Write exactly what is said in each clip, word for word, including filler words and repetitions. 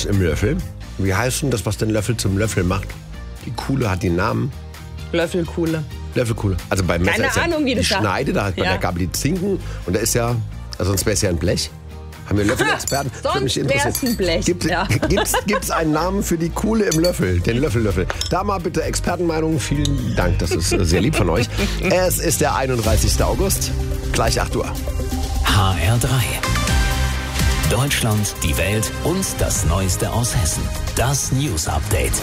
ist im Löffel. Wie heißt denn das, was den Löffel zum Löffel macht? Die Kuhle hat den Namen. Löffelkuhle. Löffelkuhle. Also beim Messer Keine ist ja Ahnung, wie die das sagt. Schneide, da hat bei Ja. der Gabel die Zinken. Und da ist ja, also sonst wäre es ja ein Blech. Haben wir Löffelexperten? Sonst Würde mich wär's interessieren. ein Blech, Gibt ja. es einen Namen für die Kuhle im Löffel? Den Löffellöffel. Da mal bitte Expertenmeinung. Vielen Dank, das ist äh, sehr lieb von euch. Es ist der einunddreißigster August. Gleich acht Uhr. H R drei. Deutschland, die Welt und das Neueste aus Hessen. Das News Update.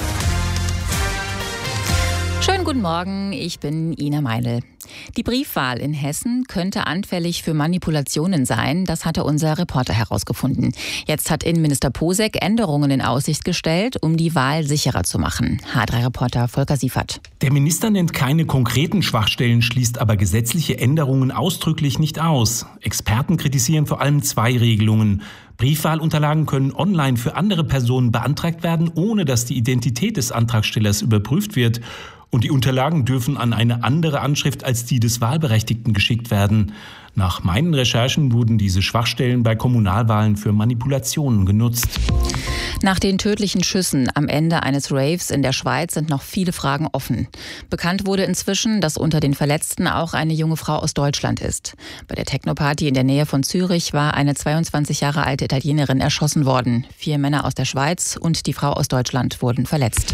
Schönen guten Morgen, ich bin Ina Meinl. Die Briefwahl in Hessen könnte anfällig für Manipulationen sein, das hatte unser Reporter herausgefunden. Jetzt hat Innenminister Posek Änderungen in Aussicht gestellt, um die Wahl sicherer zu machen. H drei Reporter Volker Siefert. Der Minister nennt keine konkreten Schwachstellen, schließt aber gesetzliche Änderungen ausdrücklich nicht aus. Experten kritisieren vor allem zwei Regelungen. Briefwahlunterlagen können online für andere Personen beantragt werden, ohne dass die Identität des Antragstellers überprüft wird. Und die Unterlagen dürfen an eine andere Anschrift als die des Wahlberechtigten geschickt werden. Nach meinen Recherchen wurden diese Schwachstellen bei Kommunalwahlen für Manipulationen genutzt. Nach den tödlichen Schüssen am Ende eines Raves in der Schweiz sind noch viele Fragen offen. Bekannt wurde inzwischen, dass unter den Verletzten auch eine junge Frau aus Deutschland ist. Bei der Techno-Party in der Nähe von Zürich war eine zweiundzwanzig Jahre alte Italienerin erschossen worden. Vier Männer aus der Schweiz und die Frau aus Deutschland wurden verletzt.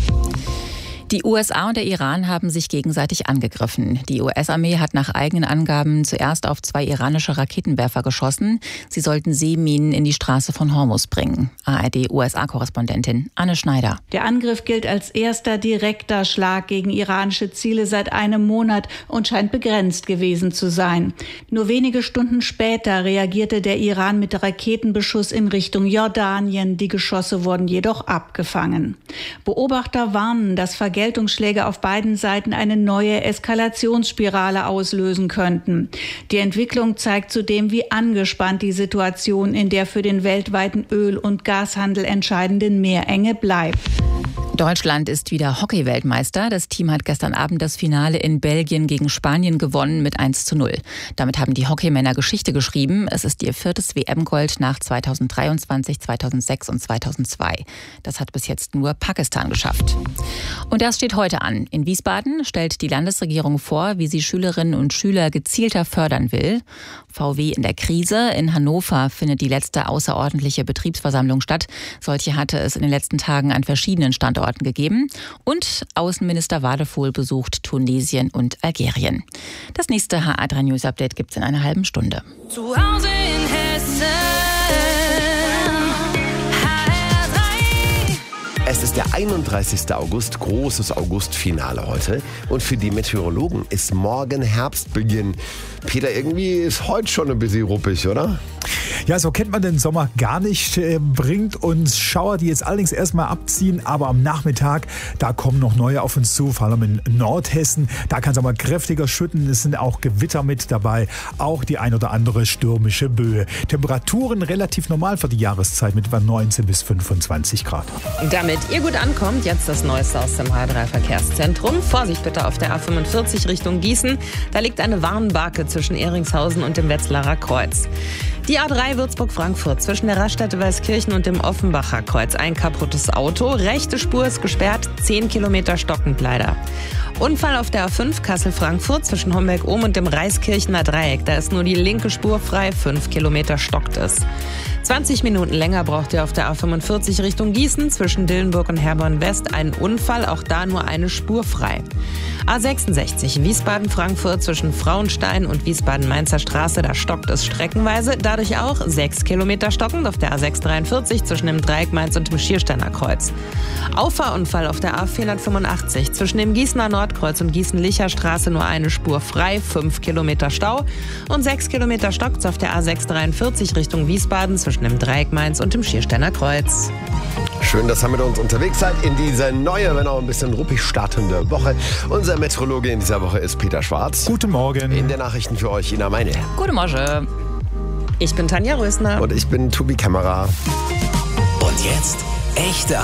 Die U S A und der Iran haben sich gegenseitig angegriffen. Die U S-Armee hat nach eigenen Angaben zuerst auf zwei iranische Raketenwerfer geschossen. Sie sollten Seeminen in die Straße von Hormuz bringen. A R D-U S A-Korrespondentin Anne Schneider. Der Angriff gilt als erster direkter Schlag gegen iranische Ziele seit einem Monat und scheint begrenzt gewesen zu sein. Nur wenige Stunden später reagierte der Iran mit Raketenbeschuss in Richtung Jordanien. Die Geschosse wurden jedoch abgefangen. Beobachter warnen, dass Vergeltungsschläge auf beiden Seiten eine neue Eskalationsspirale auslösen könnten. Die Entwicklung zeigt zudem, wie angespannt die Situation in der für den weltweiten Öl- und Gashandel entscheidenden Meerenge bleibt. Deutschland ist wieder Hockey-Weltmeister. Das Team hat gestern Abend das Finale in Belgien gegen Spanien gewonnen mit eins zu null. Damit haben die Hockeymänner Geschichte geschrieben. Es ist ihr viertes W M-Gold nach zweitausenddreiundzwanzig, zweitausendsechs und zweitausendzwei. Das hat bis jetzt nur Pakistan geschafft. Und das steht heute an. In Wiesbaden stellt die Landesregierung vor, wie sie Schülerinnen und Schüler gezielter fördern will. V W in der Krise. In Hannover findet die letzte außerordentliche Betriebsversammlung statt. Solche hatte es in den letzten Tagen an verschiedenen Standorten gegeben. Und Außenminister Wadefuhl besucht Tunesien und Algerien. Das nächste H R drei News Update gibt es in einer halben Stunde. Zu Hause in Hessen. H R drei. Es ist der einunddreißigster August, großes Augustfinale heute. Und für die Meteorologen ist morgen Herbstbeginn. Peter, irgendwie ist heute schon ein bisschen ruppig, oder? Ja, so kennt man den Sommer gar nicht. Äh, bringt uns Schauer, die jetzt allerdings erstmal abziehen. Aber am Nachmittag, da kommen noch neue auf uns zu, vor allem in Nordhessen. Da kann es aber kräftiger schütten. Es sind auch Gewitter mit dabei. Auch die ein oder andere stürmische Böe. Temperaturen relativ normal für die Jahreszeit mit etwa neunzehn bis fünfundzwanzig Grad. Damit ihr gut ankommt, jetzt das Neueste aus dem H R drei Verkehrszentrum. Vorsicht bitte auf der A fünfundvierzig Richtung Gießen. Da liegt eine Warnbarke zwischen Ehringshausen und dem Wetzlarer Kreuz. Die A drei Würzburg-Frankfurt zwischen der Raststätte Weißkirchen und dem Offenbacher Kreuz. Ein kaputtes Auto. Rechte Spur ist gesperrt. zehn Kilometer stockend leider. Unfall auf der A fünf Kassel-Frankfurt zwischen Homberg-Ohm und dem Reiskirchener Dreieck. Da ist nur die linke Spur frei. fünf Kilometer stockt es. zwanzig Minuten länger braucht ihr auf der A fünfundvierzig Richtung Gießen zwischen Dillenburg und Herborn West. Ein Unfall, auch da nur eine Spur frei. A sechsundsechzig Wiesbaden-Frankfurt zwischen Frauenstein und Wiesbaden-Mainzer Straße. Da stockt es streckenweise. Dadurch auch sechs Kilometer stockend auf der A sechshundertdreiundvierzig zwischen dem Dreieck Mainz und dem Schiersteiner Kreuz. Auffahrunfall auf der A vierhundertfünfundachtzig zwischen dem Gießener Nordkreuz und Gießen-Licher Straße nur eine Spur frei, fünf Kilometer Stau und sechs Kilometer stockt auf der A sechshundertdreiundvierzig Richtung Wiesbaden zwischen dem Dreieck Mainz und dem Schiersteiner Kreuz. Schön, dass ihr mit uns unterwegs seid in diese neue, wenn auch ein bisschen ruppig startende Woche. Unser Meteorologe in dieser Woche ist Peter Schwarz. Guten Morgen. In den Nachrichten für euch Ina Meinl. Guten Morgen. Ich bin Tanja Rösner. Und ich bin Tobi Kämmerer. Und jetzt echte